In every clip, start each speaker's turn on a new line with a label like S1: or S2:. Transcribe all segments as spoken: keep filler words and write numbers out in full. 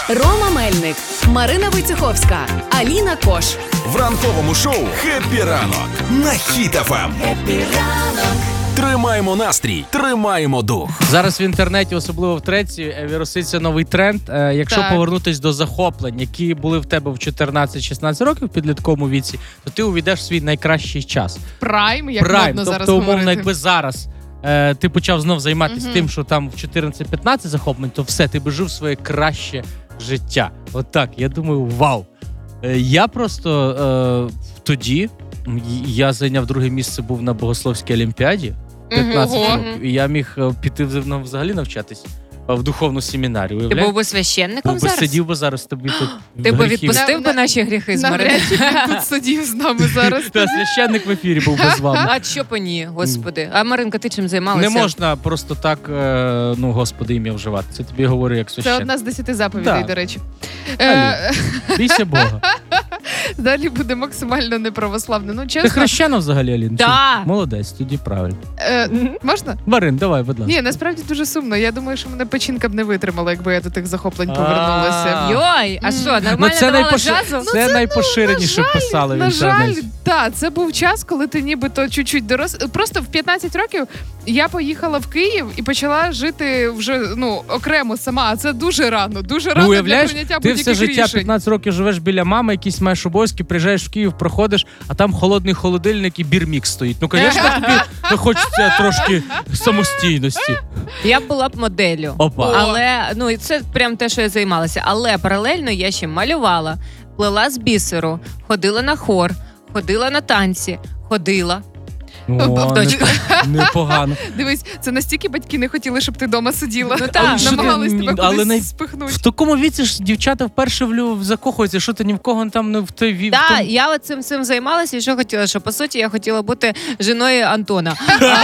S1: Рома Мельник, Марина Войцеховська, Аліна Кош.
S2: В ранковому шоу «Хеппі ранок» на Хіт еф ем. Хеппі ранок. Тримаємо настрій, тримаємо дух.
S3: Зараз в інтернеті, особливо в треці, віруситься новий тренд. Е, якщо
S4: так.
S3: повернутись до захоплень, які були в тебе в чотирнадцять-шістнадцять років в підлітковому віці, то ти увійдеш в свій найкращий час.
S4: Прайм, як
S3: Прайм,
S4: модно зараз
S3: тобто,
S4: говорити.
S3: умовно, якби зараз е, ти почав знов займатися
S4: Мгм.
S3: тим, що там в чотирнадцять-п'ятнадцять захоплень, то все, ти би жив своє краще життя. Отак, я думаю, вау. Е, я просто е, тоді, м, я зайняв друге місце, був на Богословській олімпіаді. п'ятнадцять
S4: Ого.
S3: років. І я міг е, піти в- ну, взагалі навчатись е, в духовну семінарію.
S5: Ти
S3: Уявляєш?
S5: був би священником
S3: Був би
S5: зараз?
S3: сидів би зараз тобі тут.
S5: Ти би
S3: гріхів.
S5: відпустив би
S4: На-
S5: наші гріхи з
S4: Навряд
S5: Мариною?
S4: чи він тут сидів з нами зараз.
S3: Та священник в ефірі був би з вами.
S5: А що по ні, господи? А Маринка, ти чим займалася?
S3: Не можна просто так, е, ну, Господи, ім'я вживати. Це тобі говорю як
S4: Це
S3: священник.
S4: одна з десяти заповідей,
S3: Так.
S4: до речі.
S3: Алі.
S4: Е,
S3: Бійся Бога.
S4: Далі буде максимально неправославне. Ну,
S3: Ти
S4: чесно.
S3: хрещена взагалі, Алін?
S5: Да.
S3: Чи? Молодець, тоді правильно.
S4: Е, можна?
S3: Марин, давай, будь ласка.
S4: Ні, насправді дуже сумно. Я думаю, що мене печінка б не витримала, якби я до тих захоплень повернулася.
S3: А.
S5: Йой, а що,
S3: Ну,
S5: нормально
S3: це,
S5: давала
S3: найпош...
S5: джазу?
S3: це найпоширеніше писали в
S4: На жаль,
S3: інтернеті.
S4: так, це був час, коли ти нібито чуть-чуть дорос. Просто в п'ятнадцять років я поїхала в Київ і почала жити вже ну окремо сама. А це дуже рано, дуже рано
S3: Ну,
S4: для
S3: уявляєш,
S4: прийняття
S3: ти
S4: будь-яких
S3: все життя
S4: рішень.
S3: п'ятнадцять років живеш біля мами, якісь маєш обов'язки, приїжджаєш в Київ, проходиш, а там холодний холодильник і бірмікс стоїть. Ну, звісно, тобі хочеться трошки самостійності.
S5: Я б була б моделлю.
S3: Опа.
S5: Але, ну, і це прям те, що я займалася. Але паралельно я ще малювала, плела з бісеру, ходила на хор, ходила на танці, ходила.
S3: О,
S5: Точно.
S3: непо- непогано.
S4: Дивись, це настільки батьки не хотіли, щоб ти вдома сиділа.
S5: Ну, так.
S3: Що ти-
S4: намагались тебе
S3: але
S4: кудись
S3: най-
S4: спихнути.
S3: В такому віці ж дівчата вперше в лю- закохуються, що ти ні в кого там не в той вік.
S5: Так, я от цим цим займалася і що хотіла, що по суті я хотіла бути жіною Антона.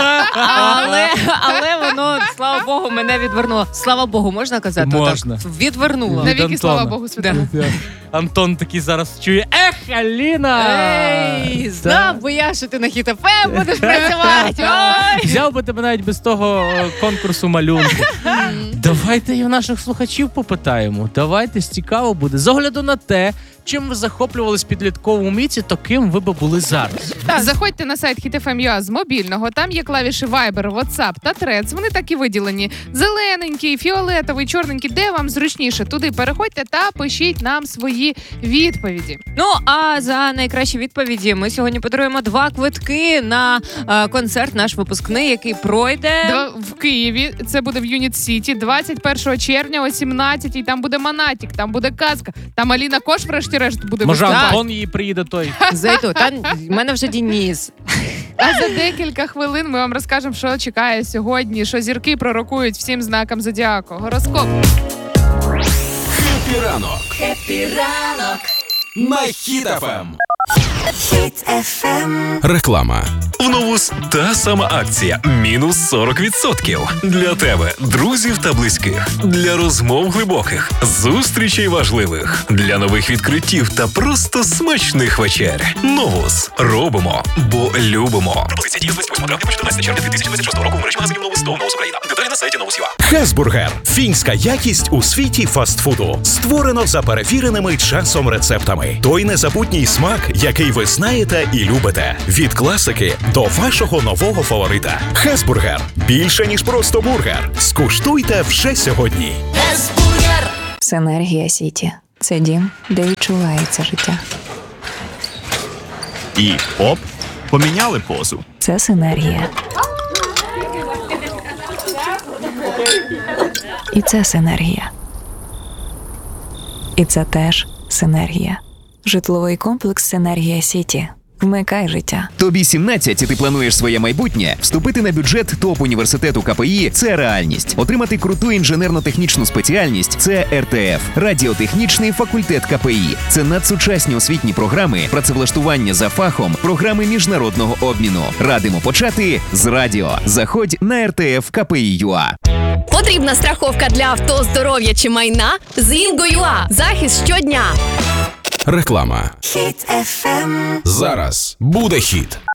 S5: Але, але воно, слава Богу, мене відвернуло. Слава Богу, можна казати?
S3: Можна.
S5: Так, відвернуло.
S3: Від
S4: Навіки, слава
S3: Антона.
S4: Богу, святого.
S3: Антон такий зараз чує: ех, Аліна!
S5: Ей, знав би я, що ти на Хіт еф ем будеш працювати. Ой!
S3: Взяв би тебе навіть без того е, конкурсу малюнку. Давайте і в наших слухачів попитаємо. Давайте, цікаво буде. З огляду на те, чим ви захоплювались в підлітковому віці, то ким ви би були зараз.
S4: Так, заходьте на сайт хіт еф ем точка ю а з мобільного. Там є клавіші Viber, WhatsApp та Threads. Вони так і виділені. Зелененький, фіолетовий, чорненький. Де вам зручніше? Туди переходьте та пишіть нам свої відповіді.
S5: Ну, а за найкращі відповіді ми сьогодні подаруємо два квитки на е, концерт наш випускний, який пройде.
S4: Два- В Києві це буде в Юніт Сіті двадцять першого червня о сімнадцятій. Там буде Монатік, там буде казка. Там Аліна Кош, врешті-решт, буде
S3: Може,
S4: виступати.
S3: Антон її приїде той.
S5: Зайду. Та в мене вже Дініс.
S4: А за декілька хвилин ми вам розкажемо, що чекає сьогодні, що зірки пророкують всім знакам зодіаку. Гороскоп.
S2: Хеппі ранок. Хеппі ранок. На Хіт еф ем.
S6: Хіт еф ем.
S2: Реклама. В Новус та сама акція. Мінус сорок відсотків. Для тебе, друзів та близьких. Для розмов глибоких, зустрічей важливих. Для нових відкриттів та просто смачних вечер. Новус. Робимо, бо любимо. Пропозиція діє з двадцять восьмого травня по чотирнадцяте червня дві тисячі двадцять шостого року в мережі магазинів Новус та Новус Україна. Деталі на сайті Новус точка ю а.
S7: Хесбургер – фінська якість у світі фастфуду. Створено за перевіреними часом рецептами. Той незабутній смак, який ви знаєте і любите. Від класики до вашого нового фаворита. Хесбургер – більше, ніж просто бургер. Скуштуйте вже сьогодні.
S8: Синергія Сіті – це дім, де відчувається життя.
S9: І оп, поміняли позу.
S8: Це синергія. І це синергія. І це теж синергія. Житловий комплекс «Синергія Сіті». Вмикай життя.
S10: Тобі сімнадцять, і ти плануєш своє майбутнє? Вступити на бюджет топ-університету ка пе і – це реальність. Отримати круту інженерно-технічну спеціальність – це ер те еф. Радіотехнічний факультет ка пе і. Це надсучасні освітні програми, працевлаштування за фахом, програми міжнародного обміну. Радимо почати з радіо. Заходь на ер те еф ка пе і точка ю а.
S1: Потрібна страховка для авто, здоров'я чи майна? З Інго.ua. Захист щодня.
S2: Реклама.
S6: Хіт еф ем.
S2: Зараз буде хіт.